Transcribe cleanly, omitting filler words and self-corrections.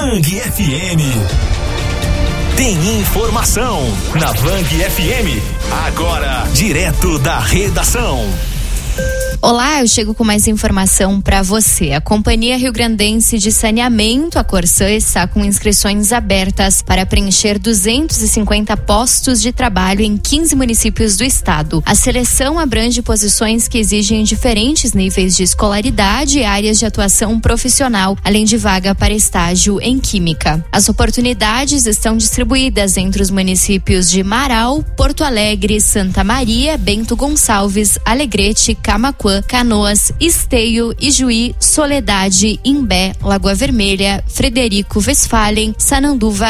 Bang FM. Tem informação na Bang FM. Agora, direto da redação. Olá, eu chego com mais informação para você. A Companhia Rio-Grandense de Saneamento, a Corsã, está com inscrições abertas para preencher 250 postos de trabalho em 15 municípios do estado. A seleção abrange posições que exigem diferentes níveis de escolaridade e áreas de atuação profissional, além de vaga para estágio em Química. As oportunidades estão distribuídas entre os municípios de Marau, Porto Alegre, Santa Maria, Bento Gonçalves, Alegrete, Camaquã, Canoas, Esteio, Ijuí, Soledade, Imbé, Lagoa Vermelha, Frederico Westphalen, Sananduva